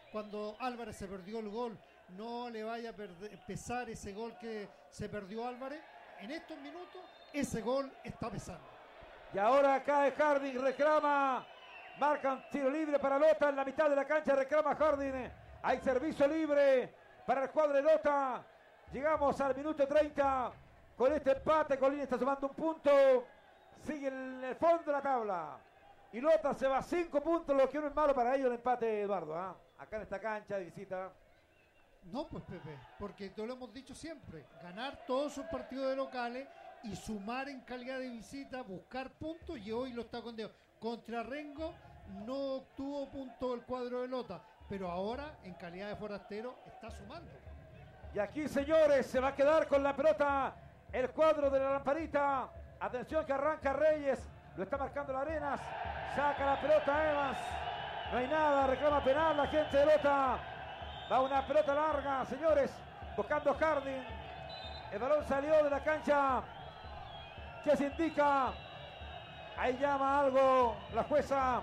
cuando Álvarez se perdió el gol, no le vaya a pesar ese gol que se perdió Álvarez. En estos minutos, ese gol está pesando. Y ahora cae Harding, reclama, marcan tiro libre para Lota en la mitad de la cancha, reclama Harding. Hay servicio libre para el cuadro de Lota. Llegamos al minuto 30. Con este empate, Colina está sumando un punto. Sigue en el fondo de la tabla. Y Lota se va a 5 puntos, lo que no es malo para ellos el empate, Eduardo. Acá en esta cancha de visita. No, pues Pepe, porque te lo hemos dicho siempre. Ganar todos sus partidos de locales y sumar en calidad de visita, buscar puntos, y hoy lo está condenando. Contra Rengo no obtuvo puntos el cuadro de Lota, pero ahora en calidad de forastero está sumando. Y aquí, señores, se va a quedar con la pelota el cuadro de la Lamparita. Atención que arranca Reyes, lo está marcando la Arenas, saca la pelota Evans, no hay nada, reclama penal la gente de Lota. Va una pelota larga, señores, buscando Harding. El balón salió de la cancha. ¿Qué se indica? Ahí llama algo la jueza.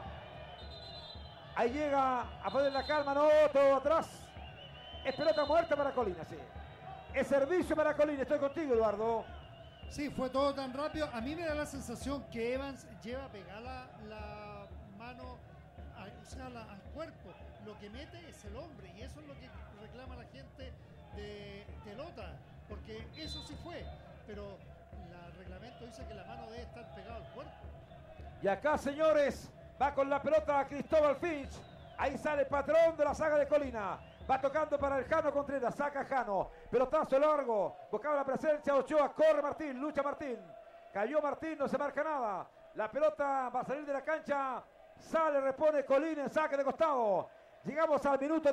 Ahí llega a poner la calma, no, todo atrás. Es pelota muerta para Colina, sí. Es servicio para Colina, estoy contigo, Eduardo. Sí, fue todo tan rápido. A mí me da la sensación que Evans lleva pegada la mano al cuerpo. Lo que mete es el hombre, y eso es lo que reclama la gente de Lota, porque eso sí fue, pero el reglamento dice que la mano debe estar pegada al cuerpo. Y acá, señores, va con la pelota Cristóbal Finch. Ahí sale el patrón de la saga de Colina. Va tocando para el Jano Contreras, saca Jano, pelotazo largo, buscaba la presencia Ochoa, corre Martín, lucha Martín, cayó Martín, no se marca nada, la pelota va a salir de la cancha, sale, repone Colina en saque de costado. Llegamos al minuto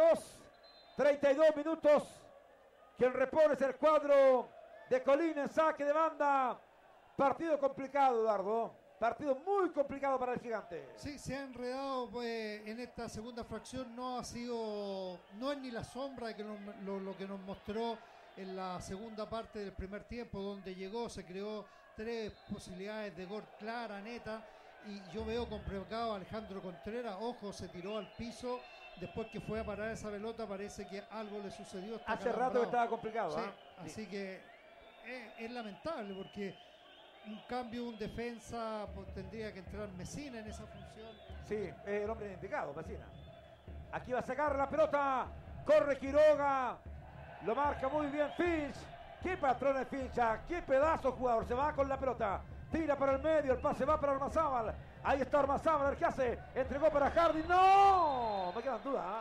32 minutos, quien repone es el cuadro de Colina en saque de banda. Partido complicado, Eduardo, partido muy complicado para el Gigante. Sí, se ha enredado pues, en esta segunda fracción. No es ni la sombra de que lo que nos mostró en la segunda parte del primer tiempo, donde llegó, se creó 3 posibilidades de gol clara, neta, y yo veo complicado a Alejandro Contreras. Ojo, se tiró al piso después que fue a parar esa pelota, parece que algo le sucedió. Hace rato que estaba complicado. Sí, así que es lamentable, porque un cambio, un defensa, pues, tendría que entrar Mesina en esa función. Sí, el hombre indicado, Mesina. Aquí va a sacar la pelota, corre Quiroga, lo marca muy bien Finch. Qué patrón es Finch, qué pedazo jugador, se va con la pelota, tira para el medio, el pase va para Ormazábal. Ahí está Ormazábal, a ver qué hace, entregó para Harding, ¡no! Me quedan dudas.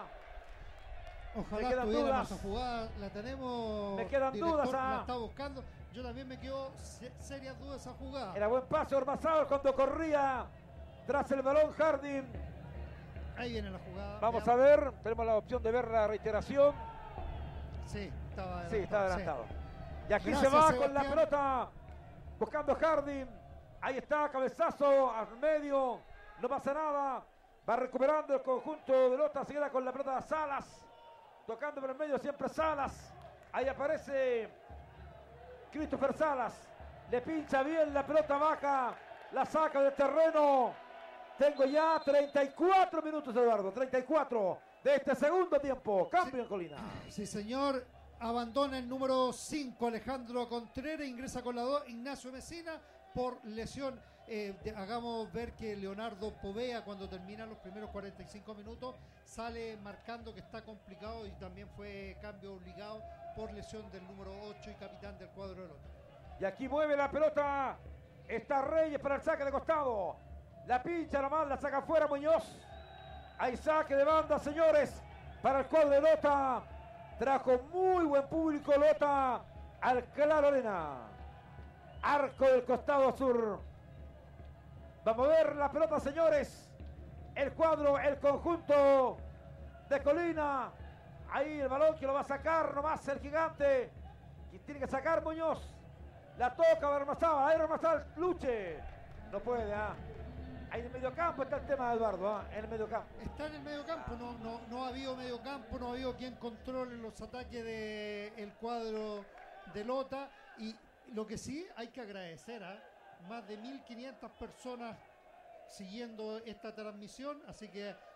Ojalá tuviéramos esa jugada, la tenemos. Me quedan dudas. La está buscando. Yo también me quedo serias dudas esa jugada. Era buen pase Ormazábal cuando corría tras el balón Harding. Ahí viene la jugada. Vamos a ver, tenemos la opción de ver la reiteración. Sí, estaba adelantado. Sí, está adelantado. Sí. Y aquí Gracias, se va Sebastián. con la pelota, buscando Harding. Ahí está, cabezazo al medio, no pasa nada. Va recuperando el conjunto de Lota, se queda con la pelota Salas. Tocando por el medio siempre Salas. Ahí aparece Christopher Salas. Le pincha bien la pelota baja. La saca del terreno. Tengo ya 34 minutos, Eduardo. 34 de este segundo tiempo. Cambio en Colina. Sí, señor. Abandona el número 5 Alejandro Contreras. Ingresa con la 2 Ignacio Mesina por lesión. Hagamos ver que Leonardo Povea, cuando terminan los primeros 45 minutos, sale marcando que está complicado, y también fue cambio obligado por lesión del número 8 y capitán del cuadro de Lota. Y aquí mueve la pelota. Está Reyes para el saque de costado. La pincha nomás, la saca fuera Muñoz. Hay saque de banda, señores, para el cuadro de Lota. Trajo muy buen público Lota al Claro Arena. Arco del costado sur. Vamos a ver la pelota, señores. El cuadro, el conjunto de Colina. Ahí el balón que lo va a sacar nomás el Gigante. Y tiene que sacar Muñoz. La toca Barmazaba. Ahí Barmazaba, luche. No puede, Ahí en el mediocampo está el tema, Eduardo, en el mediocampo. Está en el mediocampo, no ha habido mediocampo, no ha habido quien controle los ataques del cuadro de Lota. Y lo que sí hay que agradecer a más de 1.500 personas siguiendo esta transmisión, así que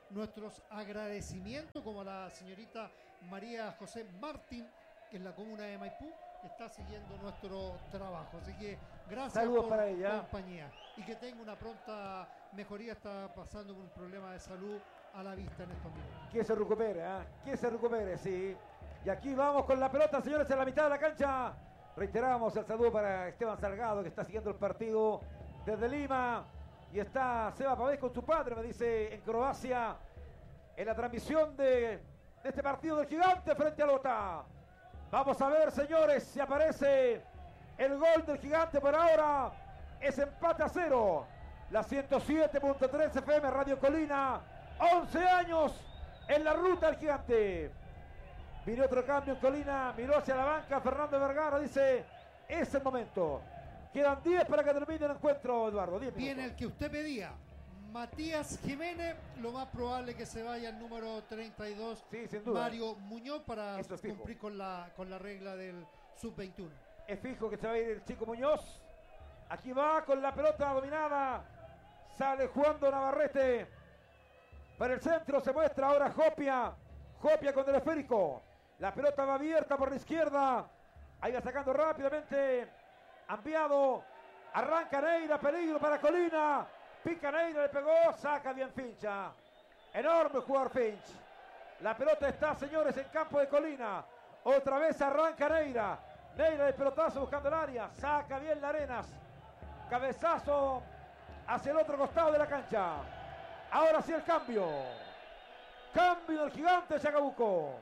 nuestros agradecimientos, como a la señorita María José Martín, que en la comuna de Maipú está siguiendo nuestro trabajo. Así que gracias. Saludos por para ella. compañía. Y que tenga una pronta mejoría. Está pasando por un problema de salud a la vista en estos minutos. Que se recupere, que se recupere, sí. Y aquí vamos con la pelota, señores, en la mitad de la cancha. Reiteramos el saludo para Esteban Salgado, que está siguiendo el partido desde Lima. Y está Seba Pavés con su padre, me dice, en Croacia, en la transmisión de este partido del Gigante frente a Lota. Vamos a ver, señores, si aparece el gol del Gigante. Por ahora es empate a 0. La 107.3 FM Radio Colina, 11 años en la ruta del Gigante. Vino otro cambio en Colina, miró hacia la banca Fernando Vergara, dice, es el momento. Quedan 10 para que termine el encuentro, Eduardo. 10 Viene minutos. el que usted pedía, Matías Jiménez. Lo más probable que se vaya el número 32, sí, sin duda. Mario Muñoz, para Eso es fijo. cumplir con la regla del sub-21. Es fijo que se va a ir el chico Muñoz. Aquí va con la pelota dominada. Sale jugando Navarrete. Para el centro se muestra ahora Jopia. Jopia con el esférico. La pelota va abierta por la izquierda. Ahí va sacando rápidamente. Ampliado. Arranca Neira. Peligro para Colina. Pica Neira, le pegó. Saca bien Fincha. Enorme jugador Finch. La pelota está, señores, en campo de Colina. Otra vez arranca Neira. Neira de pelotazo buscando el área. Saca bien la Arenas. Cabezazo hacia el otro costado de la cancha. Ahora sí el cambio. Cambio del Gigante Chacabuco.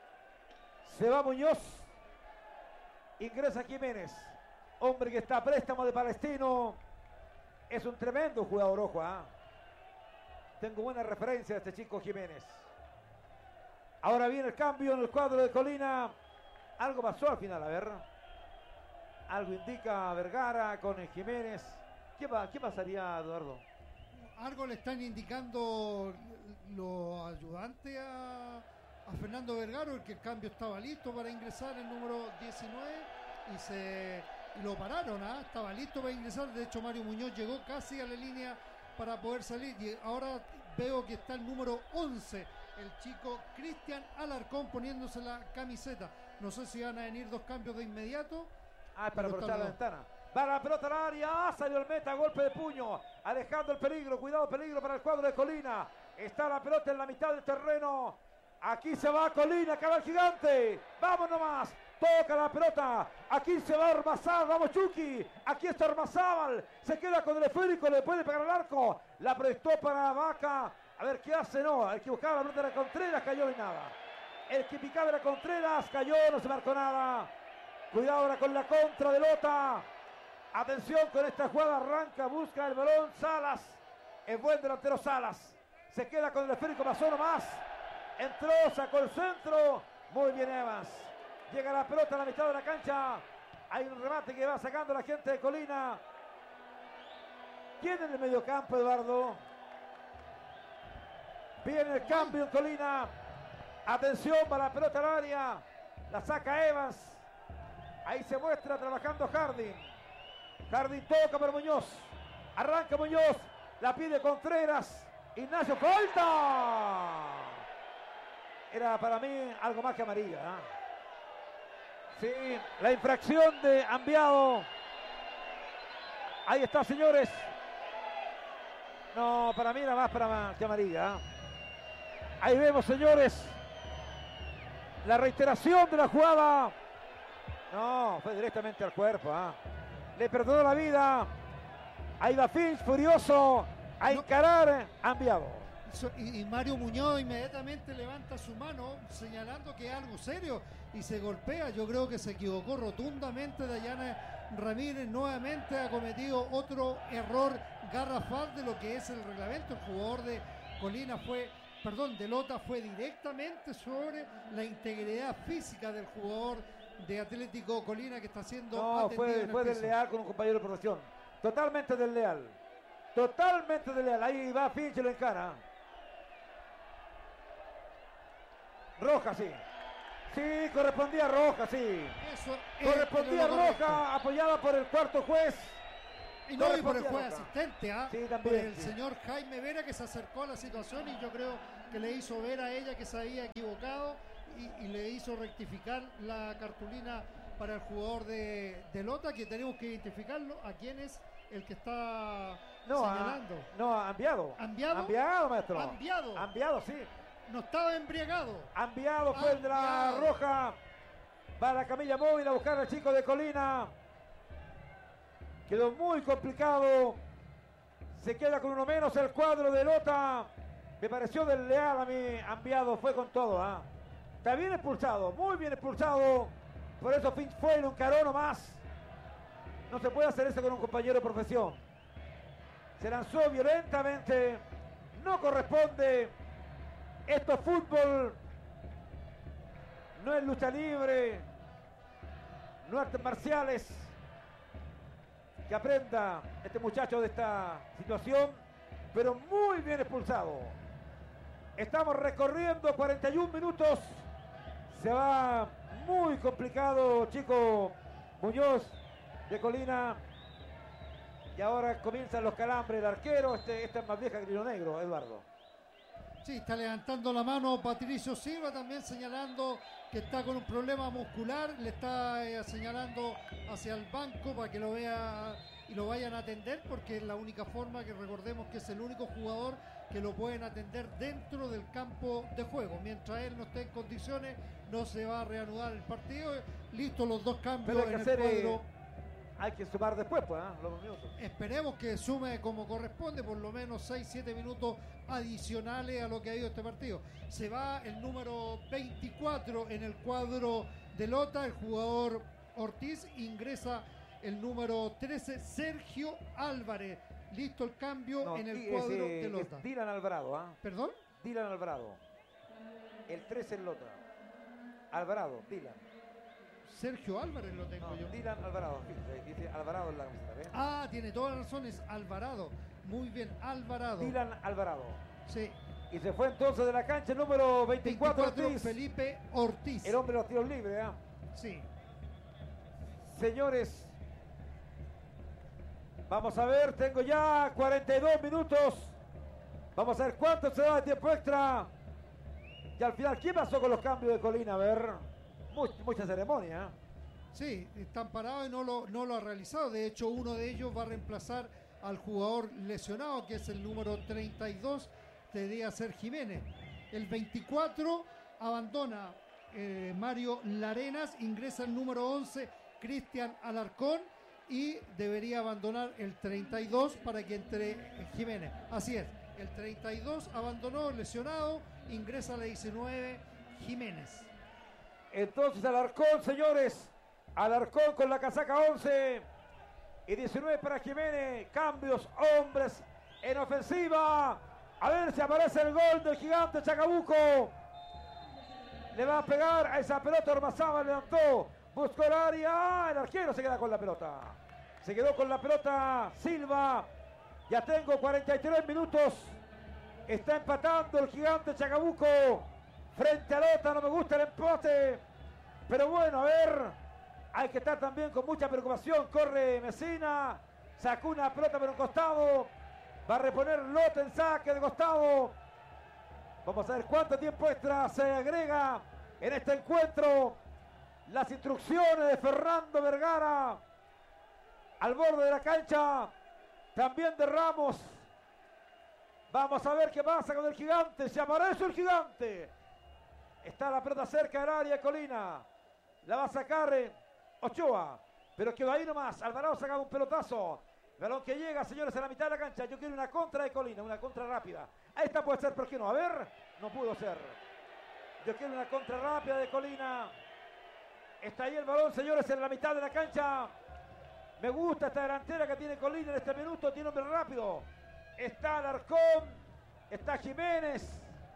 Se va Muñoz. Ingresa Jiménez. Hombre que está a préstamo de Palestino. Es un tremendo jugador, ojo. Tengo buena referencia de este chico Jiménez. Ahora viene el cambio en el cuadro de Colina. Algo pasó al final, a ver. Algo indica Vergara con el Jiménez. ¿Qué pasaría, Eduardo? Algo le están indicando los ayudantes a Fernando Vergara, porque el cambio estaba listo para ingresar el número 19 y lo pararon. Estaba listo para ingresar. De hecho, Mario Muñoz llegó casi a la línea para poder salir. Y ahora veo que está el número 11, el chico Cristian Alarcón, poniéndose la camiseta. No sé si van a venir dos cambios de inmediato. Para aprovechar la ventana. Va la pelota al área, salió el meta, golpe de puño, alejando el peligro, cuidado, peligro para el cuadro de Colina. Está la pelota en la mitad del terreno. Aquí se va Colina, acaba el Gigante. Vamos nomás, toca la pelota. Aquí se va Ormazábal, vamos Chucky. Aquí está Ormazábal, se queda con el esférico, le puede pegar al arco. La proyectó para Vaca. A ver qué hace, no. El que buscaba la pelota era Contreras, cayó y nada. El que picaba era Contreras, cayó, no se marcó nada. Cuidado ahora con la contra de Lota. Atención con esta jugada, arranca, busca el balón Salas. Es buen delantero Salas. Se queda con el esférico, pasó nomás. Entró, sacó el centro. Muy bien Evans. Llega la pelota a la mitad de la cancha. Hay un remate que va sacando la gente de Colina. ¿Quién en el mediocampo, Eduardo? Viene el cambio en Colina. Atención para la pelota al área. La saca Evans. Ahí se muestra trabajando Harding. Harding toca para Muñoz. Arranca Muñoz. La pide Contreras. Ignacio, falta. Era para mí algo más que amarilla. Sí, la infracción de Ambiado. Ahí está, señores. No, para mí era más que amarilla. Ahí vemos, señores, la reiteración de la jugada. No, fue directamente al cuerpo. Le perdonó la vida. Ahí va Finch, furioso, a encarar Ambiado. Y Mario Muñoz inmediatamente levanta su mano señalando que es algo serio y se golpea. Yo creo que se equivocó rotundamente. Dayana Ramírez nuevamente ha cometido otro error garrafal de lo que es el reglamento. El jugador de de Lota fue directamente sobre la integridad física del jugador de Atlético Colina, que está siendo atendido. Fue desleal con un compañero de profesión. Totalmente desleal. Totalmente desleal. Ahí va Finch y lo encara. Roja, sí. Sí, correspondía roja, sí. Eso correspondía roja, apoyada por el cuarto juez. Y no, y por el juez asistente, Sí, también. por el sí. señor Jaime Vera, que se acercó a la situación y yo creo que le hizo ver a ella que se había equivocado y le hizo rectificar la cartulina para el jugador de Lota, que tenemos que identificarlo a quién es el que está señalando. Ambiado. ¿Ambiado? Ambiado, maestro. Ambiado. Ambiado, sí. No estaba embriagado. Ambiado fue el de la roja. Va la camilla móvil a buscar al chico de Colina. Quedó muy complicado. Se queda con uno menos el cuadro de Lota. Me pareció desleal a mí. Ambiado fue con todo. Está bien expulsado, muy bien expulsado. Por eso fue un carón más. No se puede hacer eso con un compañero de profesión. Se lanzó violentamente. No corresponde. Esto es fútbol. No es lucha libre. No artes marciales. Que aprenda este muchacho de esta situación. Pero muy bien expulsado. Estamos recorriendo 41 minutos. Se va muy complicado, chico Muñoz de Colina. Y ahora comienzan los calambres del arquero. Esta es más vieja que el hilo negro, Eduardo. Sí, está levantando la mano Patricio Silva, también señalando que está con un problema muscular. Le está señalando hacia el banco para que lo vea y lo vayan a atender, porque es la única forma, que recordemos que es el único jugador que lo pueden atender dentro del campo de juego. Mientras él no esté en condiciones, no se va a reanudar el partido. Listo los dos cambios en el cuadro. Hay que sumar después, pues, los minutos. Esperemos que sume como corresponde, por lo menos 6-7 minutos adicionales a lo que ha ido este partido. Se va el número 24 en el cuadro de Lota, el jugador Ortiz. Ingresa el número 13, Sergio Álvarez. Listo el cambio en el cuadro de Lota. Dylan Alvarado, ¿Perdón? Dylan Alvarado. El 13 en Lota. Alvarado, Dylan. Sergio Álvarez lo tengo yo. Dylan Alvarado, dice Alvarado en la camiseta. Tiene todas las razones, Alvarado. Muy bien, Alvarado. Dylan Alvarado. Sí. Y se fue entonces de la cancha el número 24 Ortiz. Felipe Ortiz. El hombre de los tiros libres, Sí. Señores, vamos a ver, tengo ya 42 minutos. Vamos a ver cuánto se da de tiempo extra. Y al final, ¿qué pasó con los cambios de Colina? A ver, mucha ceremonia. Sí, están parados y no lo ha realizado. De hecho, uno de ellos va a reemplazar al jugador lesionado, que es el número 32, debería ser Jiménez. El 24 abandona Mario Larenas, ingresa el número 11, Cristian Alarcón, y debería abandonar el 32 para que entre Jiménez. Así es, el 32 abandonó, lesionado, ingresa la 19, Jiménez. Entonces Alarcón, señores, Alarcón con la casaca 11 y 19 para Jiménez. Cambios, hombres en ofensiva. A ver si aparece el gol del gigante Chacabuco. Le va a pegar a esa pelota. Ormazábal levantó, buscó el área. El arquero se queda con la pelota. Se quedó con la pelota Silva. Ya tengo 43 minutos. Está empatando el gigante Chacabuco frente a Lota. No me gusta el empate, pero bueno, a ver, hay que estar también con mucha preocupación. Corre Mesina, sacó una pelota por un costado. Va a reponer Lota en saque de costado. Vamos a ver cuánto tiempo extra se agrega en este encuentro. Las instrucciones de Fernando Vergara al borde de la cancha, también de Ramos. Vamos a ver qué pasa con el gigante. Se aparece el gigante. Está la pelota cerca del área de Colina. La va a sacar Ochoa. Pero quedó ahí nomás. Alvarado saca un pelotazo. Balón que llega, señores, a la mitad de la cancha. Yo quiero una contra de Colina, una contra rápida. Ahí está, puede ser, ¿por qué no? A ver, no pudo ser. Yo quiero una contra rápida de Colina. Está ahí el balón, señores, en la mitad de la cancha. Me gusta esta delantera que tiene Colina en este minuto. Tiene hombre rápido. Está Alarcón. Está Jiménez.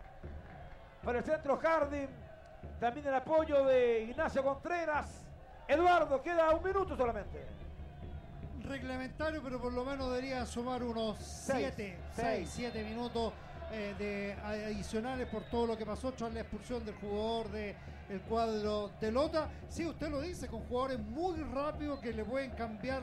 Por el centro Jardín. También el apoyo de Ignacio Contreras. Eduardo, queda un minuto solamente. Reglamentario, pero por lo menos debería sumar unos 7 minutos de adicionales por todo lo que pasó tras la expulsión del jugador del cuadro de Lota. Sí, usted lo dice, con jugadores muy rápidos que le pueden cambiar,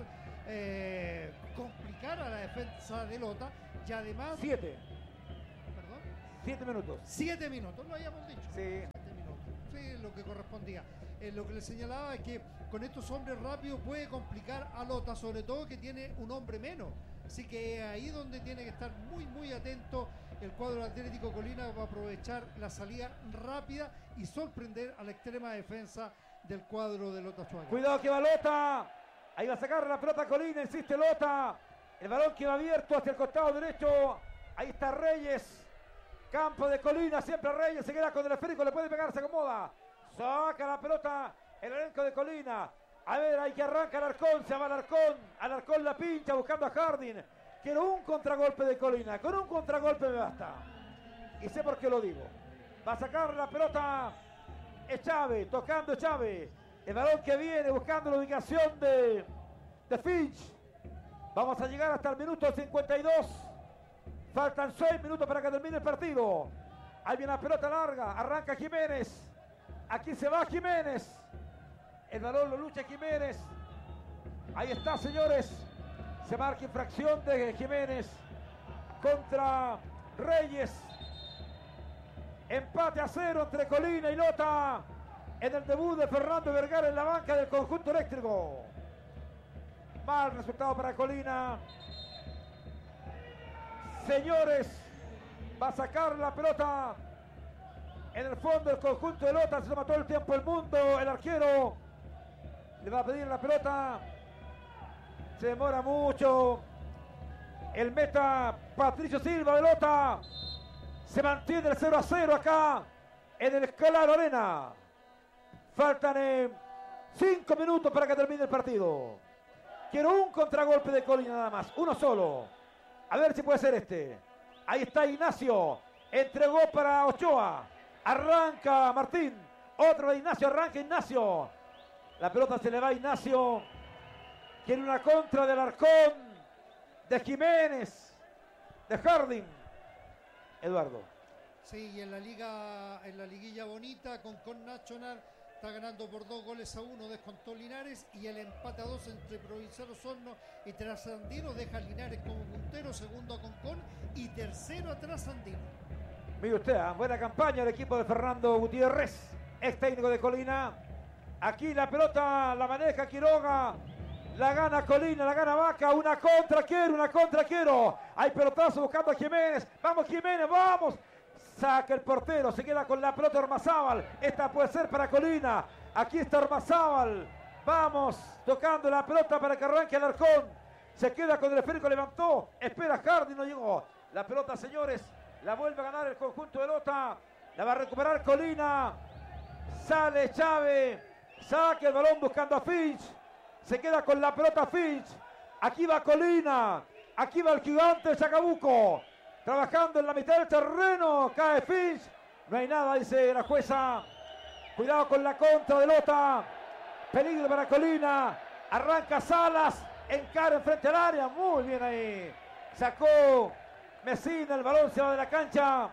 complicar a la defensa de Lota. Y además... 7. ¿Perdón? 7 minutos. 7 minutos, lo habíamos dicho. Sí. 7 minutos. Sí, lo que correspondía. Lo que le señalaba es que con estos hombres rápidos puede complicar a Lota, sobre todo que tiene un hombre menos. Así que ahí donde tiene que estar muy atento el cuadro Atlético Colina, va a aprovechar la salida rápida y sorprender a la extrema defensa del cuadro de Lota Schwager. Cuidado que va Lota. Ahí va a sacar la pelota Colina, insiste Lota. El balón que va abierto hacia el costado derecho. Ahí está Reyes. Campo de Colina, siempre Reyes se queda con el esférico, le puede pegar, se acomoda. Saca la pelota el elenco de Colina. A ver, hay que arranca Alarcón, se va Alarcón la pincha buscando a Harding. Quiero un contragolpe de Colina, con un contragolpe me basta. Y sé por qué lo digo. Va a sacar la pelota Chávez, tocando Chávez. El balón que viene buscando la ubicación de Finch. Vamos a llegar hasta el minuto 52. Faltan 6 minutos para que termine el partido. Ahí viene la pelota larga, arranca Jiménez. Aquí se va Jiménez. El balón lo lucha Jiménez. Ahí está, señores. Se marca infracción de Jiménez contra Reyes. Empate a 0 entre Colina y Lota en el debut de Fernando Vergara en la banca del conjunto eléctrico. Mal resultado para Colina. Señores, va a sacar la pelota en el fondo del conjunto de Lota. Se lo mató el tiempo el mundo. El arquero le va a pedir la pelota. Se demora mucho. El meta Patricio Silva de Lota. Se mantiene el 0-0 acá en el Claro Arena. Faltan 5 minutos para que termine el partido. Quiero un contragolpe de Colina nada más. Uno solo. A ver si puede ser este. Ahí está Ignacio. Entregó para Ochoa. Arranca Martín. Otro de Ignacio. Arranca Ignacio. La pelota se le va a Ignacio. Quiere una contra del Alarcón. De Jiménez. De Harding. Eduardo. Sí, y en la liguilla bonita con Nacional está ganando por 2-1, descontó Linares, y el empate a 2 entre Provincial Osorno y Trasandino deja a Linares como puntero, segundo a Concón y tercero a Trasandino. Mire usted, buena campaña el equipo de Fernando Gutiérrez, ex técnico de Colina. Aquí la pelota la maneja Quiroga, la gana Colina, la gana Vaca, una contra quiero. Hay pelotazo buscando a Jiménez, vamos Jiménez, vamos. Saca el portero, se queda con la pelota Ormazábal. Esta puede ser para Colina. Aquí está Ormazábal. Vamos, tocando la pelota para que arranque Alarcón. Se queda con el esférico, levantó. Espera Harding, no llegó. La pelota, señores, la vuelve a ganar el conjunto de Lota. La va a recuperar Colina. Sale Chávez. Saca el balón buscando a Finch. Se queda con la pelota Finch. Aquí va Colina. Aquí va el gigante Chacabuco. Trabajando en la mitad del terreno. Cae Finch. No hay nada, dice la jueza. Cuidado con la contra de Lota. Peligro para Colina. Arranca Salas. Encara enfrente al área. Muy bien ahí. Sacó Mesina. El balón se va de la cancha.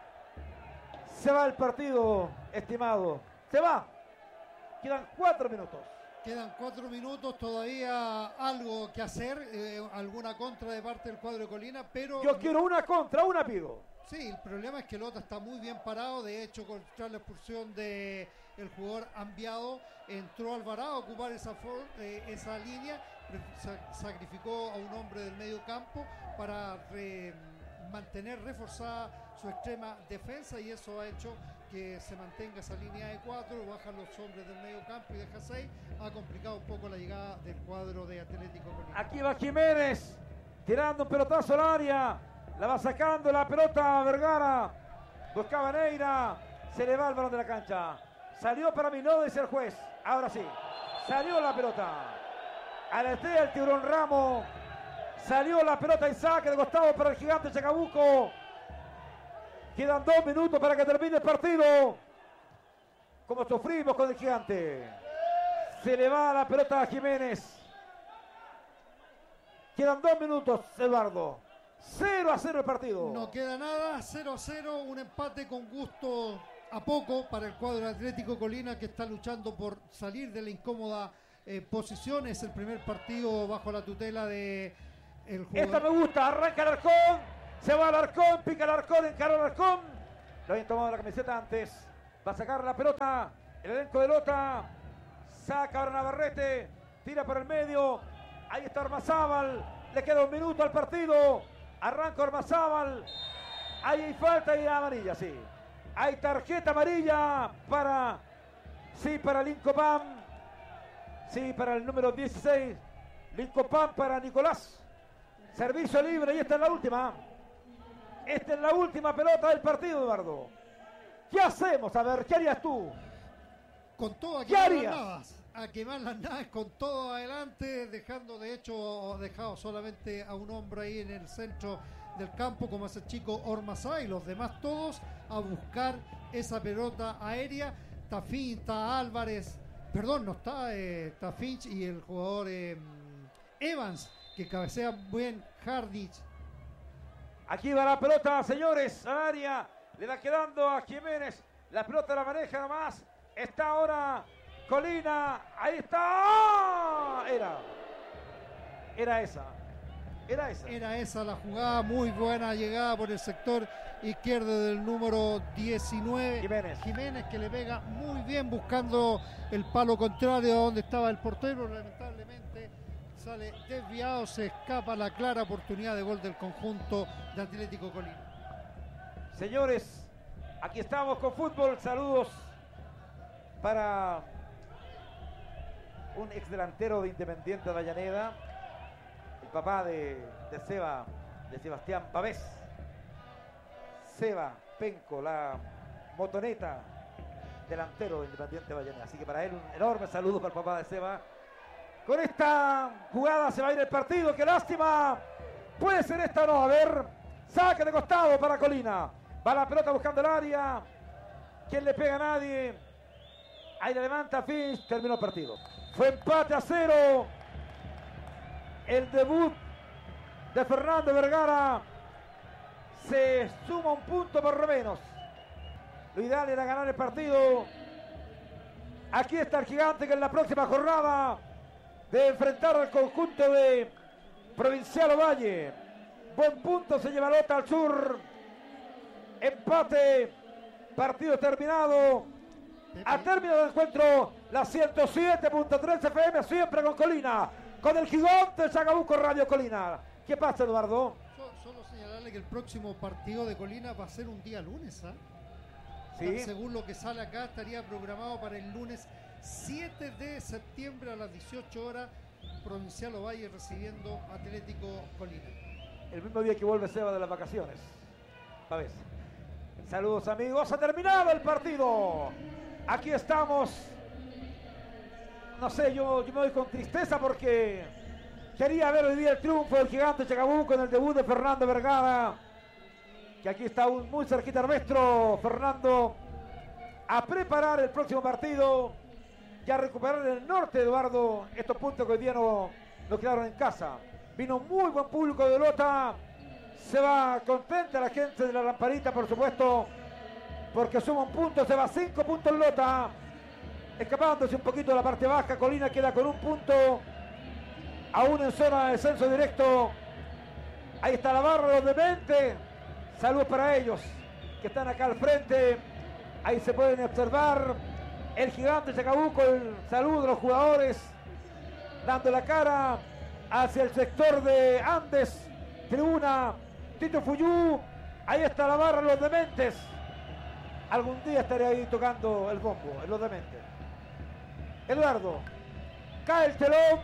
Se va el partido, estimado. Se va. Quedan 4 minutos. Quedan 4 minutos, todavía algo que hacer, alguna contra de parte del cuadro de Colina, pero... Yo quiero una contra, una pido. Sí, el problema es que Lota está muy bien parado, de hecho, contra la expulsión del jugador Ambiado, entró Alvarado a ocupar esa línea, sacrificó a un hombre del medio campo para mantener reforzada su extrema defensa, y eso ha hecho que se mantenga esa línea de 4, bajan los hombres del medio campo y deja 6, ha complicado un poco la llegada del cuadro de Atlético Colina. Aquí va Jiménez, tirando un pelotazo al área, la va sacando la pelota Vergara, buscaba Neira, se le va el balón de la cancha, salió para mí, no dice el juez, ahora sí, salió la pelota, aletea el tiburón Ramos, salió la pelota y saque de costado para el gigante Chacabuco. Quedan 2 minutos para que termine el partido. Como sufrimos con el gigante. Se le va la pelota a Jiménez. Quedan 2 minutos, Eduardo. 0-0 el partido. No queda nada, 0-0, un empate con gusto a poco para el cuadro Atlético Colina, que está luchando por salir de la incómoda posición. Es el primer partido bajo la tutela de el jugador. Esta me gusta, arranca Alarcón. Se va Alarcón, pica Alarcón, encaró Alarcón. Lo habían tomado la camiseta antes. Va a sacar la pelota. El elenco de Lota. Saca ahora Navarrete. Tira por el medio. Ahí está Ormazábal. Le queda 1 minuto al partido. Arranca Ormazábal. Ahí hay falta y amarilla, sí. Hay tarjeta amarilla para... Sí, para Lincopam. Sí, para el número 16. Lincopam para Nicolás. Servicio libre y esta es la última. Esta es la última pelota del partido, Eduardo. ¿Qué hacemos? A ver, ¿qué harías tú? Con todo a quemar las navas. A quemar las naves con todo adelante, dejando de hecho, dejado solamente a un hombre ahí en el centro del campo, como es el chico Ormazábal, y los demás todos a buscar esa pelota aérea. Está Finch, está Álvarez, perdón, no está, está Finch y el jugador Evans, que cabecea bien Hardich. Aquí va la pelota, señores, al área, le va quedando a Jiménez, la pelota la maneja nomás, está ahora Colina, ahí está. ¡Ah! Era esa la jugada, muy buena llegada por el sector izquierdo del número 19 Jiménez, que le pega muy bien buscando el palo contrario a donde estaba el portero. Lamentablemente sale desviado, se escapa la clara oportunidad de gol del conjunto de Atlético Colina. Señores, aquí estamos con fútbol. Saludos para un ex delantero de Independiente de Avellaneda, el papá de Seba, de Sebastián Pavés. Seba Penco, la motoneta, delantero de Independiente de Avellaneda. Así que para él un enorme saludo para el papá de Seba. Con esta jugada se va a ir el partido. ¡Qué lástima! Puede ser esta o no. A ver, saque de costado para Colina. Va la pelota buscando el área. ¿Quién le pega a nadie? Ahí la levanta Finch. Terminó el partido. Fue empate a 0. El debut de Fernando Vergara. Se suma 1 punto por lo menos. Lo ideal era ganar el partido. Aquí está el Gigante, que en la próxima jornada de enfrentar al conjunto de Provincial Ovalle. Buen punto se lleva Lota al sur. Empate. Partido terminado. A término del encuentro, la 107.3 FM, siempre con Colina. Con el Gigante Chacabuco Radio Colina. ¿Qué pasa, Eduardo? Solo señalarle que el próximo partido de Colina va a ser un día lunes, ¿eh? Sí. Según lo que sale acá, estaría programado para el lunes 7 de septiembre a las 18 horas, Provincial Ovalle recibiendo Atlético Colina. El mismo día que vuelve Seba de las vacaciones. A ver. Saludos, amigos. Ha terminado el partido. Aquí estamos. No sé, yo me voy con tristeza porque quería ver hoy día el triunfo del Gigante Chacabuco en el debut de Fernando Vergara. Que aquí está muy cerquita nuestro Fernando, a preparar el próximo partido y a recuperar en el norte, Eduardo, estos puntos que hoy día no quedaron en casa. Vino muy buen público de Lota, se va contenta la gente de la Lamparita, por supuesto, porque suma 1 punto, se va 5 puntos Lota, escapándose un poquito de la parte baja. Colina queda con 1 punto, aún en zona de descenso directo. Ahí está la barra de los dementes. Saludos para ellos que están acá al frente. Ahí se pueden observar el Gigante Chacabuco, el saludo de los jugadores, dando la cara hacia el sector de Andes, tribuna Tito Fuyú. Ahí está la barra de los dementes. Algún día estaré ahí tocando el bombo en los dementes. Eduardo, cae el telón.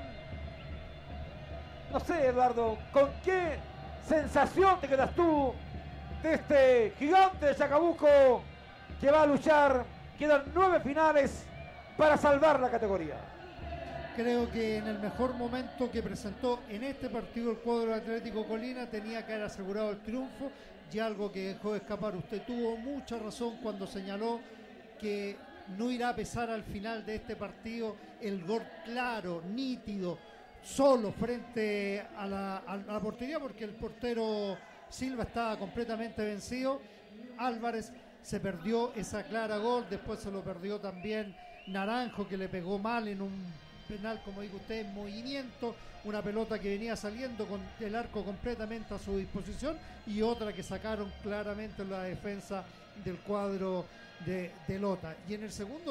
No sé, Eduardo, ¿con qué sensación te quedas tú de este Gigante de Chacabuco que va a luchar? Quedan 9 finales para salvar la categoría. Creo que en el mejor momento que presentó en este partido el cuadro Atlético Colina tenía que haber asegurado el triunfo, y algo que dejó escapar. Usted tuvo mucha razón cuando señaló que no irá a pesar al final de este partido el gol claro, nítido, solo frente a la portería, porque el portero Silva estaba completamente vencido. Álvarez se perdió esa clara gol, después se lo perdió también Naranjo, que le pegó mal en un penal, como dice usted, en movimiento, una pelota que venía saliendo con el arco completamente a su disposición, y otra que sacaron claramente en la defensa del cuadro de Lota. Y en el segundo